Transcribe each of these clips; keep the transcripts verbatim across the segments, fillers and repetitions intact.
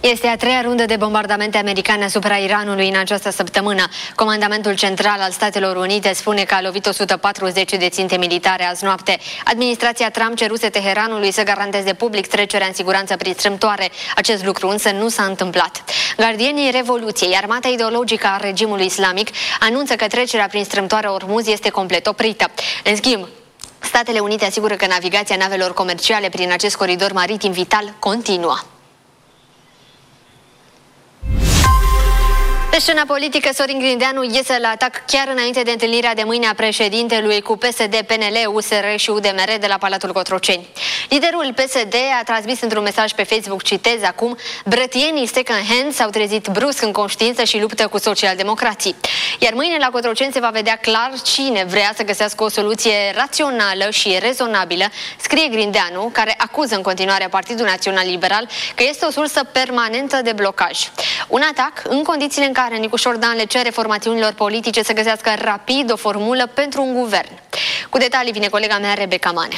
Este a treia rundă de bombardamente americane asupra Iranului în această săptămână. Comandamentul Central al Statelor Unite spune că a lovit o sută patruzeci de ținte militare azi noapte. Administrația Trump ceruse Teheranului să garanteze public trecerea în siguranță prin strâmtoare. Acest lucru însă nu s-a întâmplat. Gardienii Revoluției, armata ideologică a regimului islamic, anunță că trecerea prin strâmtoarea Ormuz este complet oprită. În schimb, Statele Unite asigură că navigația navelor comerciale prin acest coridor maritim vital continuă. Pe scena politică, Sorin Grindeanu iese la atac chiar înainte de întâlnirea de mâine a președintelui cu P S D, P N L, U S R și U D M R de la Palatul Cotroceni. Liderul P S D a transmis într-un mesaj pe Facebook, citez acum: "Brătienii second hand s-au trezit brusc în conștiință și luptă cu socialdemocrații." Iar mâine la Cotroceni se va vedea clar cine vrea să găsească o soluție rațională și rezonabilă, scrie Grindeanu, care acuză în continuare Partidul Național Liberal că este o sursă permanentă de blocaj. Un atac în condițiile în care Nicu Șordan le cere formațiunilor politice să găsească rapid o formulă pentru un guvern. Cu detalii vine colega mea, Rebecca Manea.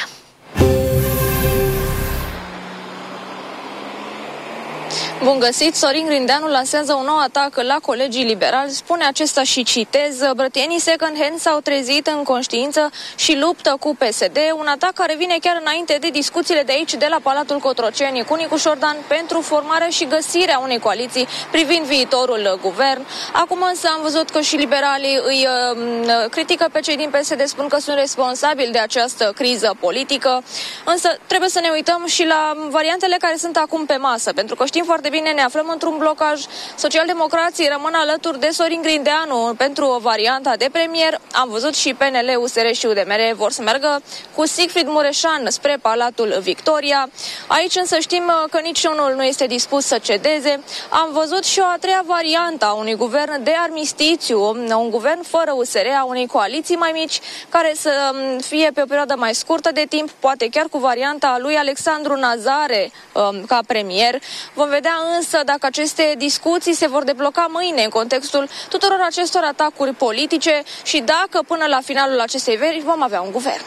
Bun găsit! Sorin Grindeanu lansează un nou atac la colegii liberali. Spune acesta și citez: "Brătienii second hand s-au trezit în conștiință și luptă cu P S D." Un atac care vine chiar înainte de discuțiile de aici, de la Palatul Cotroceni, cu Nicu Șordan pentru formarea și găsirea unei coaliții privind viitorul guvern. Acum însă am văzut că și liberalii îi uh, critică pe cei din P S D, spun că sunt responsabili de această criză politică. Însă trebuie să ne uităm și la variantele care sunt acum pe masă, pentru că știm foarte bine, ne aflăm într-un blocaj. Socialdemocrații rămân alături de Sorin Grindeanu pentru varianta de premier. Am văzut și P N L, U S R și U D M R vor să meargă cu Sigfrid Mureșan spre Palatul Victoria. Aici însă știm că niciunul nu este dispus să cedeze. Am văzut și o a treia variantă a unui guvern de armistițiu, un guvern fără U S R, a unei coaliții mai mici, care să fie pe o perioadă mai scurtă de timp, poate chiar cu varianta lui Alexandru Nazare ca premier. Vom vedea însă dacă aceste discuții se vor debloca mâine în contextul tuturor acestor atacuri politice și dacă până la finalul acestei veri vom avea un guvern.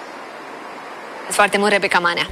Foarte mult, Rebecca Manea.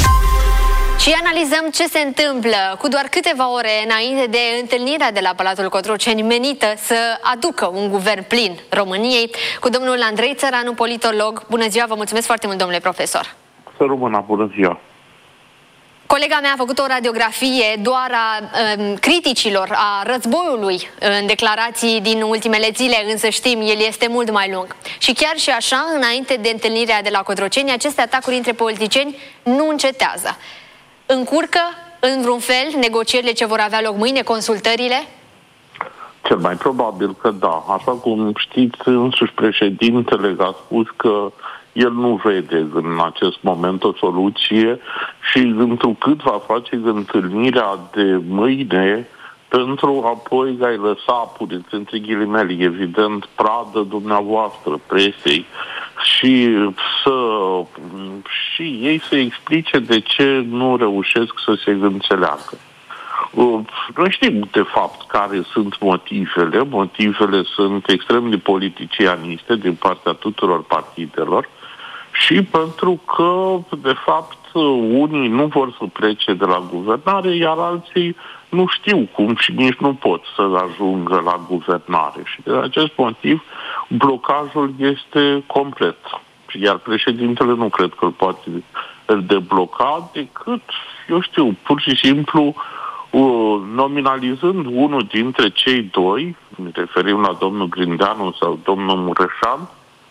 Și analizăm ce se întâmplă cu doar câteva ore înainte de întâlnirea de la Palatul Cotroceni menită să aducă un guvern plin României, cu domnul Andrei Țăranu, politolog. Bună ziua, vă mulțumesc foarte mult, domnule profesor. Să rămână, bună ziua. Colega mea a făcut o radiografie doar a um, criticilor, a războiului în declarații din ultimele zile, însă știm, el este mult mai lung. Și chiar și așa, înainte de întâlnirea de la Cotroceni, aceste atacuri între politicieni nu încetează. Încurcă, în vreun fel, negocierile ce vor avea loc mâine, consultările? Cel mai probabil că da. Așa cum știți, însuși președintele a spus că el nu vede în acest moment o soluție și întrucât va face întâlnirea de mâine pentru apoi a-i lăsa, puneți între ghilimele, evident, pradă dumneavoastră, presei, și să și ei să explice de ce nu reușesc să se înțeleagă. Noi știm, de fapt, care sunt motivele. Motivele sunt extrem de politicianiste din partea tuturor partidelor și pentru că, de fapt, unii nu vor să plece de la guvernare, iar alții nu știu cum și nici nu pot să ajungă la guvernare. Și de acest motiv, blocajul este complet. Iar președintele nu cred că îl poate debloca decât, eu știu, pur și simplu nominalizând unul dintre cei doi, ne referim la domnul Grindeanu sau domnul Mureșan,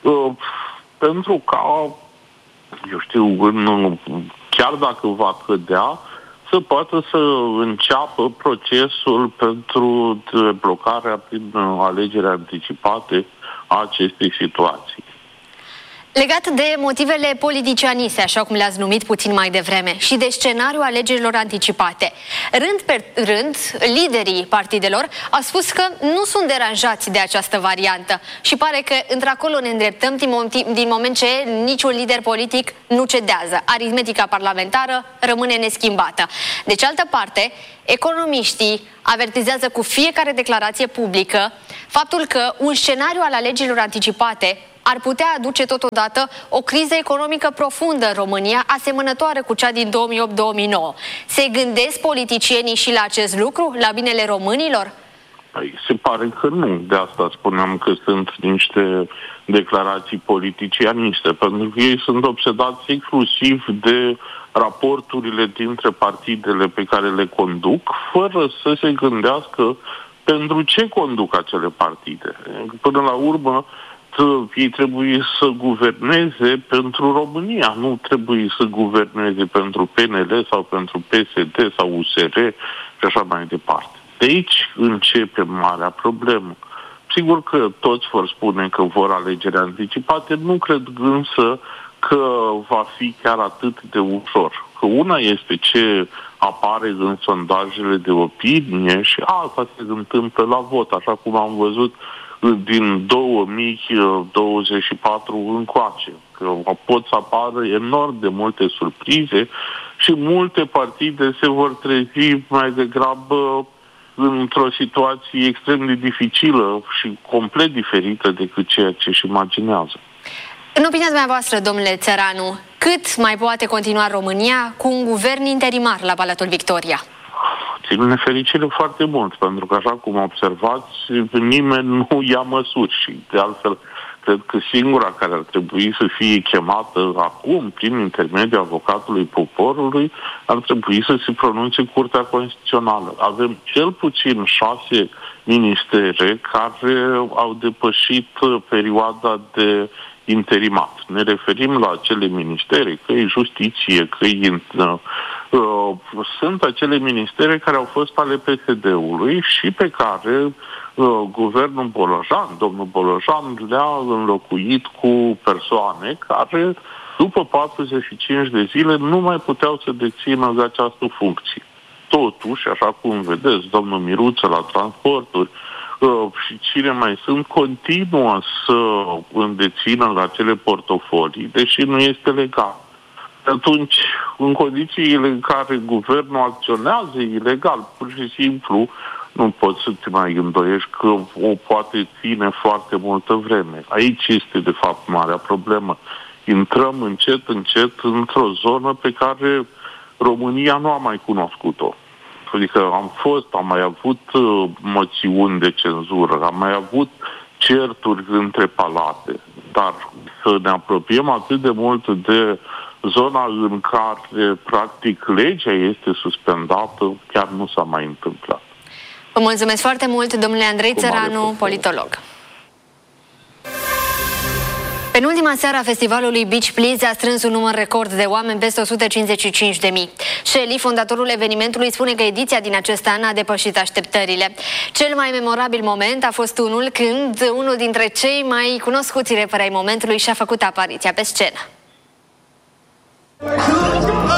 pentru ca, eu știu, în, chiar dacă va cădea, să poată să înceapă procesul pentru blocarea prin alegeri anticipate a acestei situații. Legat de motivele politicianiste, așa cum le-ați numit puțin mai devreme, și de scenariul alegerilor anticipate, rând pe rând, liderii partidelor au spus că nu sunt deranjați de această variantă și pare că într-acolo ne îndreptăm din, din moment ce niciun lider politic nu cedează. Aritmetica parlamentară rămâne neschimbată. De cealaltă parte, economiștii avertizează cu fiecare declarație publică faptul că un scenariu al alegerilor anticipate ar putea aduce totodată o criză economică profundă în România, asemănătoare cu cea din două mii opt două mii nouă. Se gândesc politicienii și la acest lucru, la binele românilor? Păi, se pare că nu. De asta spuneam că sunt niște declarații politicianiste, pentru că ei sunt obsedați exclusiv de raporturile dintre partidele pe care le conduc, fără să se gândească pentru ce conduc acele partide. Până la urmă, ei trebuie să guverneze pentru România, nu trebuie să guverneze pentru P N L sau pentru P S D sau U S R și așa mai departe. De aici începe marea problemă. Sigur că toți vor spune că vor alegeri anticipate, nu cred însă că va fi chiar atât de ușor. Că una este ce apare în sondajele de opinie și alta se întâmplă la vot, așa cum am văzut din două mii douăzeci și patru încoace. Că pot să apară enorm de multe surprize și multe partide se vor trezi mai degrabă într-o situație extrem de dificilă și complet diferită decât ceea ce își imaginează. În opinia dumneavoastră, domnule Țăranu, cât mai poate continua România cu un guvern interimar la Palatul Victoria? Țin nefericire foarte mult, pentru că, așa cum observați, nimeni nu ia măsuri și, de altfel, cred că singura care ar trebui să fie chemată acum, prin intermediul avocatului poporului, ar trebui să se pronunțe Curtea Constituțională. Avem cel puțin șase ministere care au depășit perioada de interimat. Ne referim la acele ministere, că e justiție, că e... Uh, sunt acele ministere care au fost ale P S D-ului și pe care uh, guvernul Bolojan, domnul Bolojan, le-a înlocuit cu persoane care, după patruzeci și cinci de zile, nu mai puteau să dețină de această funcție. Totuși, așa cum vedeți, domnul Miruță la transporturi, Uh, și cine mai sunt, continuă să îndețină la acele portofolii, deși nu este legal. Atunci, în condițiile în care guvernul acționează ilegal, pur și simplu, nu poți să te mai îndoiești că o poate ține foarte multă vreme. Aici este, de fapt, marea problemă. Intrăm încet, încet într-o zonă pe care România nu a mai cunoscut-o. Adică am fost, am mai avut uh, moțiuni de cenzură, am mai avut certuri între palate, dar să ne apropiem atât de mult de zona în care, practic, legea este suspendată, chiar nu s-a mai întâmplat. Vă mulțumesc foarte mult, domnule Andrei Țăranu, politolog. Penultima seară a festivalului Beach Please a strâns un număr record de oameni, peste o sută cincizeci și cinci de mii. Shelley, fondatorul evenimentului, spune că ediția din acest an a depășit așteptările. Cel mai memorabil moment a fost unul când unul dintre cei mai cunoscuți reperi ai momentului și-a făcut apariția pe scenă.